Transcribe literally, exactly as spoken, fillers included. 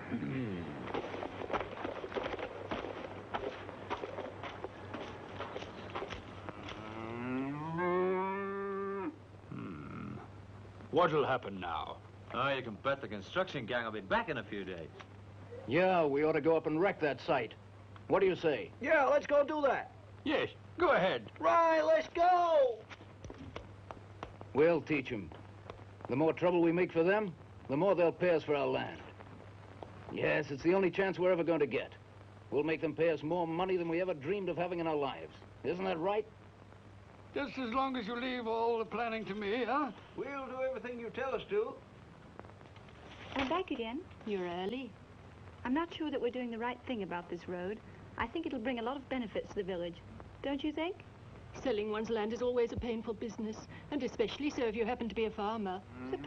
Hmm. What'll happen now? Oh, you can bet the construction gang will be back in a few days. Yeah, we ought to go up and wreck that site. What do you say? Yeah, let's go do that. Yes, go ahead. Right, let's go. We'll teach them. The more trouble we make for them, the more they'll pay us for our land. Yes, it's the only chance we're ever going to get. We'll make them pay us more money than we ever dreamed of having in our lives. Isn't that right? Just as long as you leave all the planning to me, huh? We'll do everything you tell us to. I'm back again. You're early. I'm not sure that we're doing the right thing about this road. I think it'll bring a lot of benefits to the village. Don't you think? Selling one's land is always a painful business, and especially so if you happen to be a farmer. Suppose